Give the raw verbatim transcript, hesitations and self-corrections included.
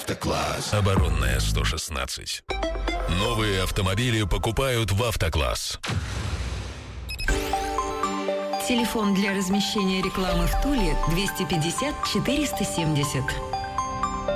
«Автокласс». Оборонная сто шестнадцать. Новые автомобили покупают в «Автокласс». Телефон для размещения рекламы в Туле двести пятьдесят четыреста семьдесят.